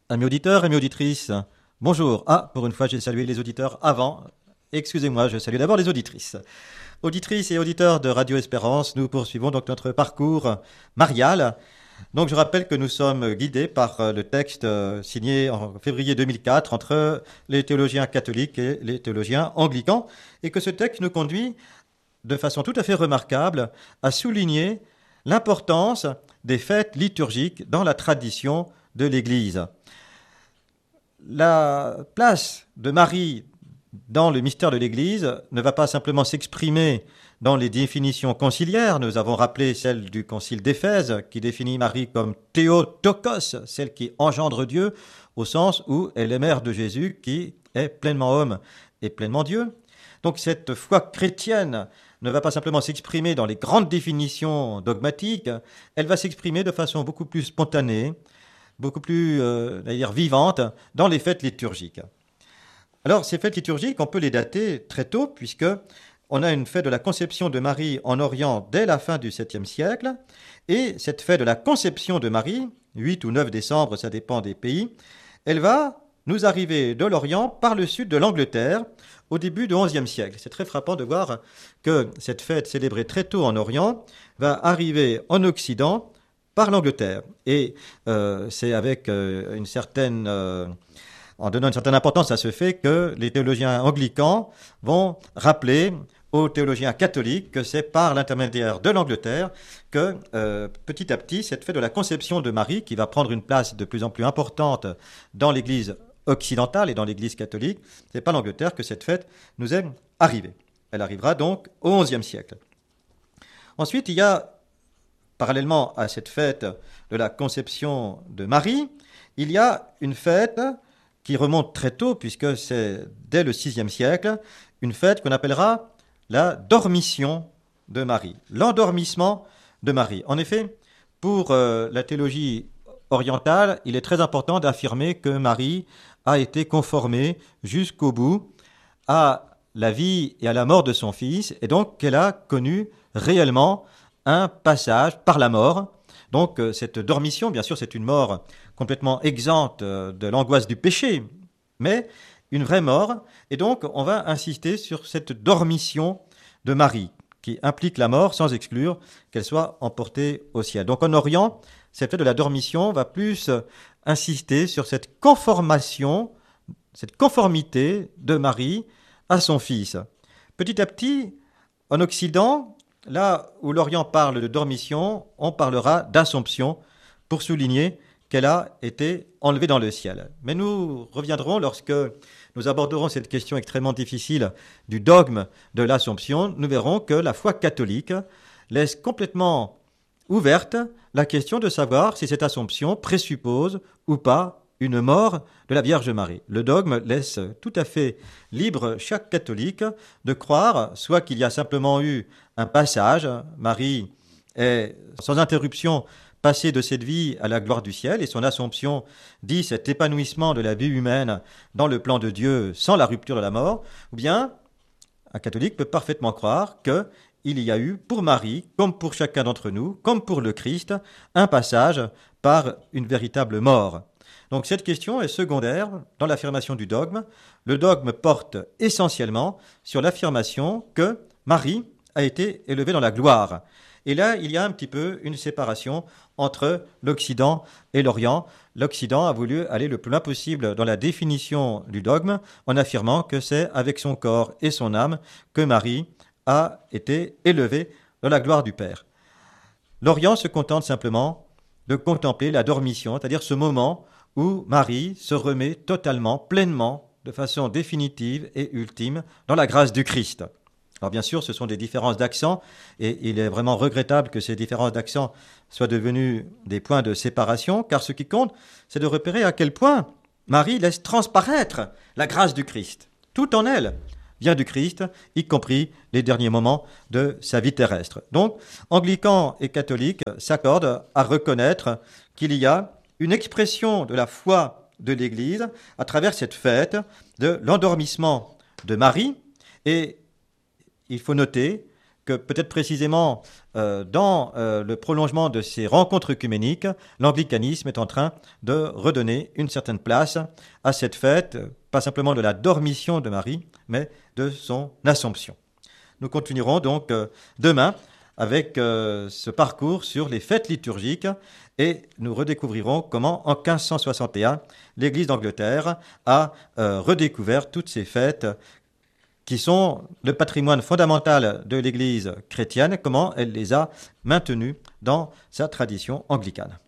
Amis auditeurs, amis auditrices, bonjour. Ah, pour une fois, j'ai salué les auditeurs avant. Excusez-moi, je salue d'abord les auditrices. Auditrices et auditeurs de Radio Espérance, nous poursuivons donc notre parcours marial. Donc je rappelle que nous sommes guidés par le texte signé en février 2004 entre les théologiens catholiques et les théologiens anglicans, et que ce texte nous conduit de façon tout à fait remarquable à souligner l'importance des fêtes liturgiques dans la tradition de l'Église. La place de Marie dans le mystère de l'Église ne va pas simplement s'exprimer dans les définitions conciliaires. Nous avons rappelé celle du concile d'Éphèse qui définit Marie comme Théotokos, celle qui engendre Dieu, au sens où elle est mère de Jésus qui est pleinement homme et pleinement Dieu. Donc cette foi chrétienne ne va pas simplement s'exprimer dans les grandes définitions dogmatiques, elle va s'exprimer de façon beaucoup plus spontanée, beaucoup plus vivante dans les fêtes liturgiques. Alors, ces fêtes liturgiques, on peut les dater très tôt, puisque on a une fête de la conception de Marie en Orient dès la fin du 7e siècle, et cette fête de la conception de Marie, 8 ou 9 décembre, ça dépend des pays, elle va nous arriver de l'Orient par le sud de l'Angleterre au début du 11e siècle. C'est très frappant de voir que cette fête célébrée très tôt en Orient va arriver en Occident par l'Angleterre. Et c'est avec en donnant une certaine importance à ce fait que les théologiens anglicans vont rappeler aux théologiens catholiques que c'est par l'intermédiaire de l'Angleterre que petit à petit cette fête de la conception de Marie, qui va prendre une place de plus en plus importante dans l'Église occidentale et dans l'Église catholique, c'est par l'Angleterre que cette fête nous est arrivée. Elle arrivera donc au XIe siècle. Ensuite, il y a, parallèlement à cette fête de la conception de Marie, il y a une fête qui remonte très tôt, puisque c'est dès le VIe siècle, une fête qu'on appellera la dormition de Marie, l'endormissement de Marie. En effet, pour la théologie orientale, il est très important d'affirmer que Marie a été conformée jusqu'au bout à la vie et à la mort de son fils, et donc qu'elle a connu réellement un passage par la mort. Donc cette dormition, bien sûr, c'est une mort complètement exempte de l'angoisse du péché, mais une vraie mort. Et donc on va insister sur cette dormition de Marie, qui implique la mort sans exclure qu'elle soit emportée au ciel. Donc en Orient, cette fête de la dormition va plus insister sur cette conformation, cette conformité de Marie à son fils. Petit à petit, en Occident, là où l'Orient parle de dormition, on parlera d'Assomption pour souligner qu'elle a été enlevée dans le ciel. Mais nous reviendrons lorsque nous aborderons cette question extrêmement difficile du dogme de l'Assomption. Nous verrons que la foi catholique laisse complètement ouverte la question de savoir si cette Assomption présuppose ou pas une mort de la Vierge Marie. Le dogme laisse tout à fait libre chaque catholique de croire soit qu'il y a simplement eu un passage, Marie est sans interruption passée de cette vie à la gloire du ciel, et son Assomption dit cet épanouissement de la vie humaine dans le plan de Dieu sans la rupture de la mort, ou bien un catholique peut parfaitement croire qu'il y a eu pour Marie, comme pour chacun d'entre nous, comme pour le Christ, un passage par une véritable mort. Donc cette question est secondaire dans l'affirmation du dogme. Le dogme porte essentiellement sur l'affirmation que Marie a été élevée dans la gloire. Et là, il y a un petit peu une séparation entre l'Occident et l'Orient. L'Occident a voulu aller le plus loin possible dans la définition du dogme en affirmant que c'est avec son corps et son âme que Marie a été élevée dans la gloire du Père. L'Orient se contente simplement de contempler la dormition, c'est-à-dire ce moment où Marie se remet totalement, pleinement, de façon définitive et ultime dans la grâce du Christ. Alors bien sûr, ce sont des différences d'accent, et il est vraiment regrettable que ces différences d'accent soient devenues des points de séparation, car ce qui compte, c'est de repérer à quel point Marie laisse transparaître la grâce du Christ. Tout en elle vient du Christ, y compris les derniers moments de sa vie terrestre. Donc, anglicans et catholiques s'accordent à reconnaître qu'il y a une expression de la foi de l'Église à travers cette fête de l'endormissement de Marie. Et il faut noter que peut-être précisément dans le prolongement de ces rencontres œcuméniques, l'anglicanisme est en train de redonner une certaine place à cette fête, pas simplement de la dormition de Marie, mais de son Assomption. Nous continuerons donc demain avec ce parcours sur les fêtes liturgiques et nous redécouvrirons comment en 1561 l'Église d'Angleterre a redécouvert toutes ces fêtes qui sont le patrimoine fondamental de l'Église chrétienne, comment elle les a maintenues dans sa tradition anglicane.